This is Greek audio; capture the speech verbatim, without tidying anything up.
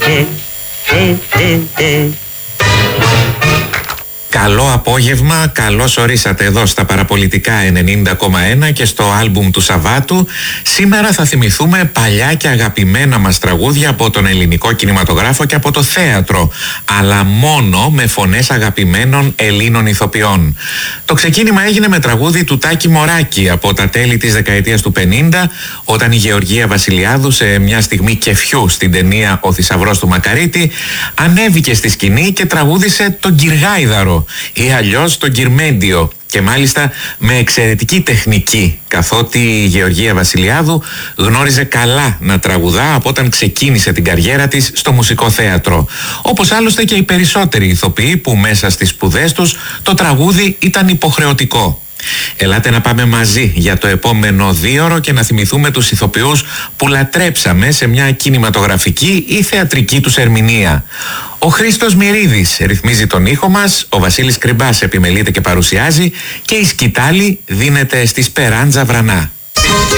Καλό απόγευμα, καλώς ορίσατε εδώ στα Παραπολιτικά ενενήντα κόμμα ένα και στο άλμπουμ του Σαββάτου. Σήμερα θα θυμηθούμε παλιά και αγαπημένα μας τραγούδια από τον ελληνικό κινηματογράφο και από το θέατρο, αλλά μόνο με φωνές αγαπημένων Ελλήνων ηθοποιών. Το ξεκίνημα έγινε με τραγούδι του Τάκη Μωράκη από τα τέλη της δεκαετίας του πενήντα, όταν η Γεωργία Βασιλιάδου, σε μια στιγμή κεφιού στην ταινία «Ο Θησαυρός του Μακαρίτη», ανέβηκε στη σκηνή και τραγούδισε τον Κυργάιδαρο ή αλλιώς τον Κυρμέντιο, και μάλιστα με εξαιρετική τεχνική, καθότι η Γεωργία Βασιλιάδου γνώριζε καλά να τραγουδά από όταν ξεκίνησε την καριέρα της στο μουσικό θέατρο. Όπως άλλωστε και οι περισσότεροι ηθοποιοί που μέσα στις σπουδές τους το τραγούδι ήταν υποχρεωτικό. Ελάτε να πάμε μαζί για το επόμενο δίωρο και να θυμηθούμε τους ηθοποιούς που λατρέψαμε σε μια κινηματογραφική ή θεατρική τους ερμηνεία. Ο Χρήστος Μυρίδης ρυθμίζει τον ήχο μας, ο Βασίλης Κρυμπάς επιμελείται και παρουσιάζει και η σκητάλη δίνεται στη Σπεράντζα Βρανά.